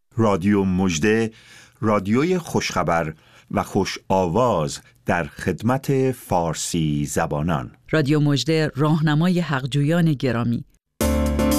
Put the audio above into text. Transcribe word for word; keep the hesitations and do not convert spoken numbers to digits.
رادیو مژده، رادیوی خوشخبر و خوش آواز در خدمت فارسی زبانان. رادیو مژده، راهنمای حقجویان گرامی.